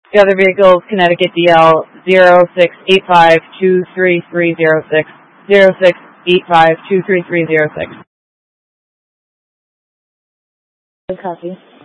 The other vehicle is Connecticut DL 0685-23306. 0685-23306. Copy.